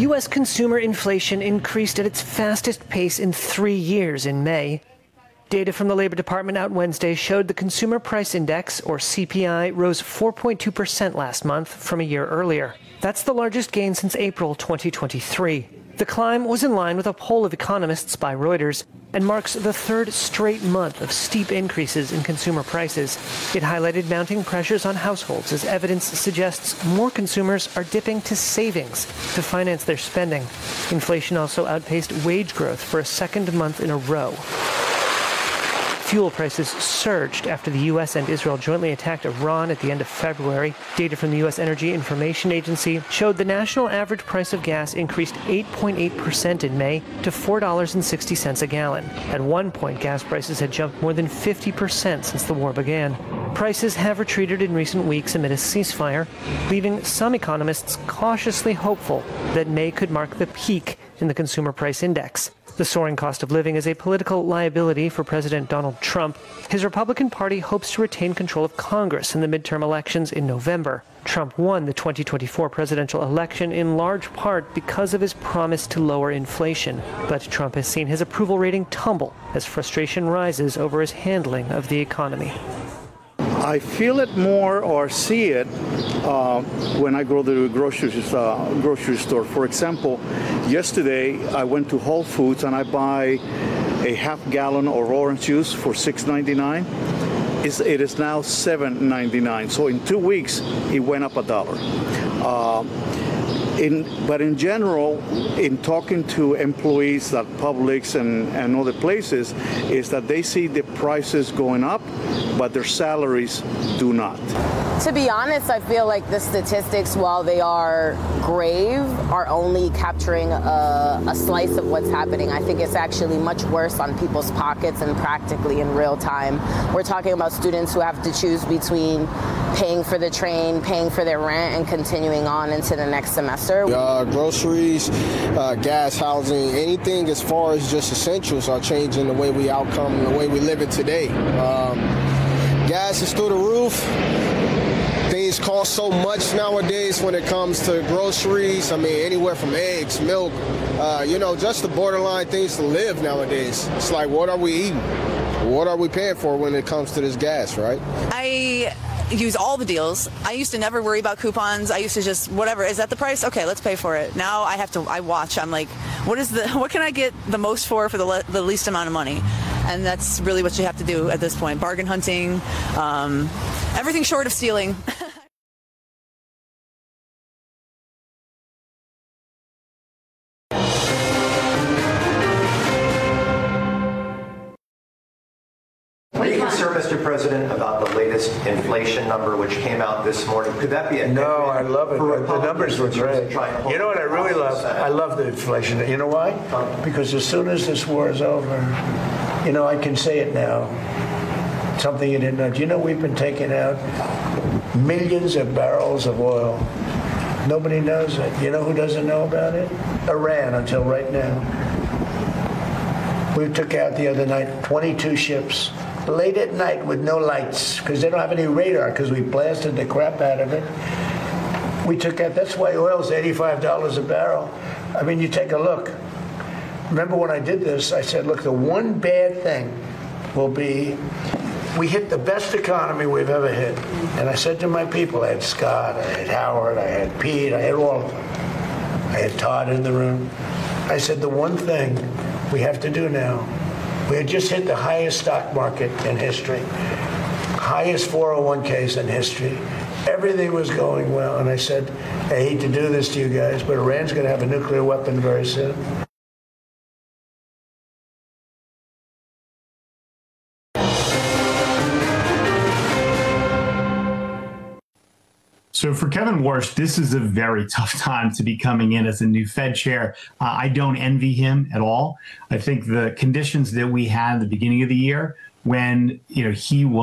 U.S. consumer inflation increased at its fastest pace in 3 years in May. Data from the Labor Department out Wednesday showed the Consumer Price Index, or CPI, rose 4.2% last month from a year earlier. That's the largest gain since April 2023. The climb was in line with a poll of economists by Reuters and marks the third straight month of steep increases in consumer prices. It highlighted mounting pressures on households as evidence suggests more consumers are dipping to savings to finance their spending. Inflation also outpaced wage growth for a second month in a row. Fuel prices surged after the U.S. and Israel jointly attacked Iran at the end of February. Data from the U.S. Energy Information Agency showed the national average price of gas increased 8.8% in May to $4.60 a gallon. At one point, gas prices had jumped more than 50% since the war began. Prices have retreated in recent weeks amid a ceasefire, leaving some economists cautiously hopeful that May could mark the peak in the Consumer Price Index. The soaring cost of living is a political liability for President Donald Trump. His Republican Party hopes to retain control of Congress in the midterm elections in November. Trump won the 2024 presidential election in large part because of his promise to lower inflation. But Trump has seen his approval rating tumble as frustration rises over his handling of the economy. I feel it more or see it when I go to the grocery store. For example, yesterday I went to Whole Foods and I buy a half gallon of orange juice for $6.99. It is now $7.99. So in 2 weeks, it went up $1. But in general, in talking to employees at Publix and other places, is that they see the prices going up, but their salaries do not. To be honest, I feel like the statistics, while they are grave, are only capturing a slice of what's happening. I think it's actually much worse on people's pockets and practically in real time. We're talking about students who have to choose between paying for the train, paying for their rent, and continuing on into the next semester. Groceries, gas, housing, anything as far as just essentials are changing the way we outcome, the way we live it today. Gas is through the roof. Things cost so much nowadays when it comes to groceries. I mean, anywhere from eggs, milk, just the borderline things to live nowadays. It's like, what are we eating? What are we paying for when it comes to this gas, right? I use all the deals. I used to never worry about coupons. I used to just, whatever, is that the price? Okay, let's pay for it. Now I watch. I'm like, what can I get the most for the least amount of money? And that's really what you have to do at this point. Bargain hunting, everything short of stealing. Are you concerned, Mr. President, about the latest inflation number which came out this morning? Could that be a No, I love it. The numbers were great. You know what I really love? I love the inflation. You know why? Because as soon as this war is over, I can say it now. Something you didn't know. Do you know we've been taking out millions of barrels of oil? Nobody knows it. You know who doesn't know about it? Iran, until right now. We took out the other night 22 ships. Late at night with no lights, because they don't have any radar, because we blasted the crap out of it. We took out, that's why oil's $85 a barrel. I mean, you take a look. Remember when I did this, I said, look, the one bad thing will be, we hit the best economy we've ever hit. And I said to my people, I had Scott, I had Howard, I had Pete, I had all of them. I had Todd in the room. I said, the one thing we have to do now, we had just hit the highest stock market in history, highest 401ks in history. Everything was going well. And I said, I hate to do this to you guys, but Iran's going to have a nuclear weapon very soon. So for Kevin Warsh, this is a very tough time to be coming in as a new Fed chair. I don't envy him at all. I think the conditions that we had at the beginning of the year when he